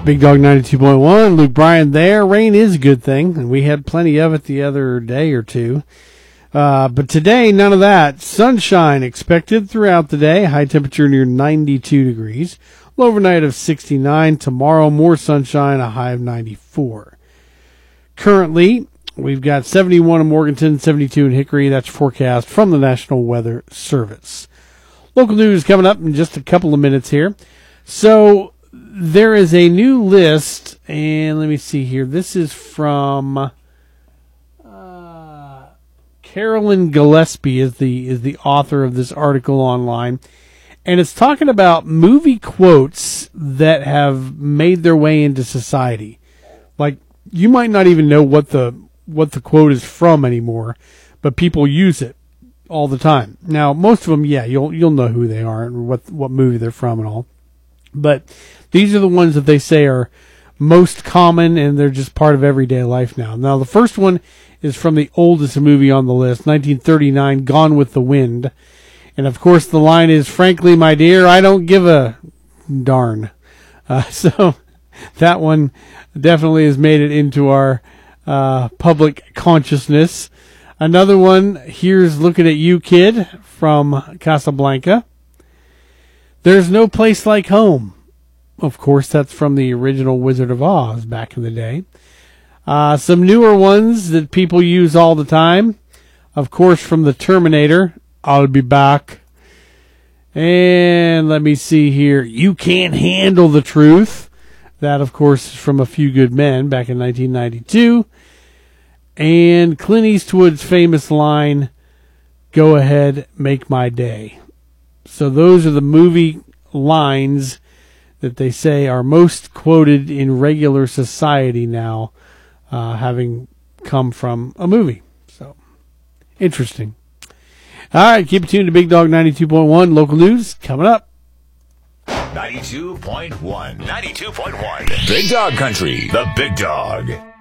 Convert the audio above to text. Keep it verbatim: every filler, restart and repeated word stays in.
Big Dog ninety-two point one, Luke Bryan there. Rain is a good thing, and we had plenty of it the other day or two. Uh, but today, none of that. Sunshine expected throughout the day. High temperature near ninety-two degrees. Low overnight of sixty-nine. Tomorrow, more sunshine, a high of ninety-four. Currently, we've got seventy-one in Morganton, seventy-two in Hickory. That's forecast from the National Weather Service. Local news coming up in just a couple of minutes here. So, there is a new list, and let me see here. This is from uh, Carolyn Gillespie is the is the author of this article online, and it's talking about movie quotes that have made their way into society. Like, you might not even know what the what the quote is from anymore, but people use it all the time. Now, most of them, yeah, you'll you'll know who they are and what what movie they're from and all. But these are the ones that they say are most common, and they're just part of everyday life now. Now, the first one is from the oldest movie on the list, nineteen thirty-nine, Gone with the Wind. And, of course, the line is, frankly, my dear, I don't give a darn. Uh, so that one definitely has made it into our uh, public consciousness. Another one, here's Looking at You, Kid, from Casablanca. There's no place like home. Of course, that's from the original Wizard of Oz back in the day. Uh, some newer ones that people use all the time. Of course, from the Terminator, I'll be back. And let me see here. You can't handle the truth. That, of course, is from A Few Good Men back in nineteen ninety-two. And Clint Eastwood's famous line, go ahead, make my day. So those are the movie lines that they say are most quoted in regular society now, uh, having come from a movie. So, interesting. All right, keep it tuned to Big Dog ninety-two point one. Local news coming up. ninety-two point one. ninety-two point one. Big Dog Country. The Big Dog.